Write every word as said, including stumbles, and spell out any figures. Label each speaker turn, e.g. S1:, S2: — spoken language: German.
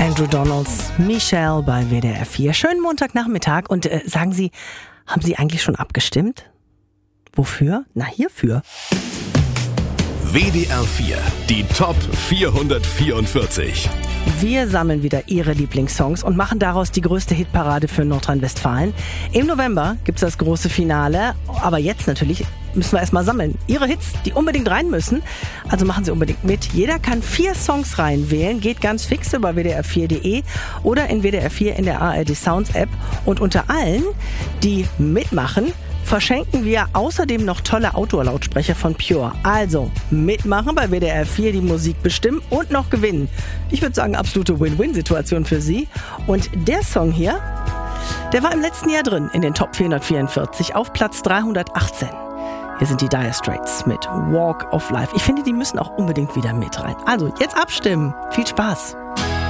S1: Andrew Donalds, Michelle bei W D R vier. Schönen Montagnachmittag und äh, sagen Sie, haben Sie eigentlich schon abgestimmt? Wofür? Na, hierfür.
S2: W D R vier, die Top vierhundertvierundvierzig.
S1: Wir sammeln wieder Ihre Lieblingssongs und machen daraus die größte Hitparade für Nordrhein-Westfalen. Im November gibt's das große Finale, aber jetzt natürlich müssen wir erstmal sammeln. Ihre Hits, die unbedingt rein müssen, also machen Sie unbedingt mit. Jeder kann vier Songs reinwählen, geht ganz fix über w d r vier punkt d e oder in W D R vier in der A R D Sounds App. Und unter allen, die mitmachen, verschenken wir außerdem noch tolle Outdoor-Lautsprecher von Pure. Also mitmachen bei W D R vier, die Musik bestimmen und noch gewinnen. Ich würde sagen, absolute Win-Win-Situation für Sie. Und der Song hier, der war im letzten Jahr drin in den Top vierhundertvierundvierzig auf Platz dreihundertachtzehn. Hier sind die Dire Straits mit Walk of Life. Ich finde, die müssen auch unbedingt wieder mit rein. Also jetzt abstimmen. Viel Spaß.